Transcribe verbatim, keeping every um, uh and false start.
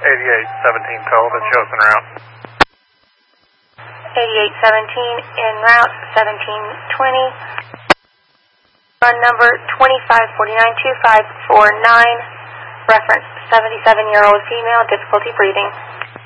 eighty-eight seventeen total that's shows en route. eighty-eight seventeen en route, seventeen twenty. Run number twenty-five forty-nine two five four nine. Reference seventy-seven-year-old female, difficulty breathing.